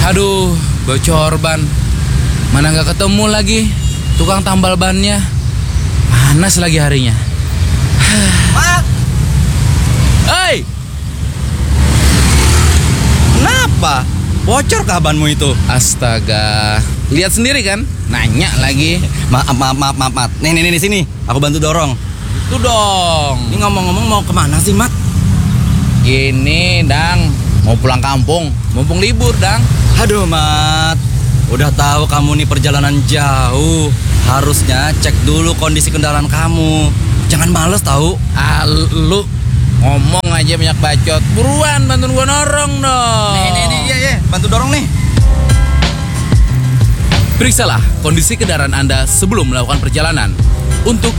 Aduh, bocor ban. Mana nggak ketemu lagi tukang tambal bannya. Panas lagi harinya. Mat, Hei, kenapa? Bocor kah banmu itu? astaga. Lihat sendiri kan? Nanya lagi. Maaf. Nih, sini. Aku bantu dorong. Itu dong. Ini ngomong-ngomong mau kemana sih, Mat? Gini, Dang. Mau pulang kampung. Mumpung libur, Dang. Aduh, Mat. Udah tahu kamu nih perjalanan jauh. Harusnya cek dulu kondisi kendaraan kamu. Jangan males tahu. Lu ngomong aja banyak bacot. Buruan bantuin gua norong dong. Iya, bantu dorong nih. Periksalah kondisi kendaraan Anda sebelum melakukan perjalanan. Untuk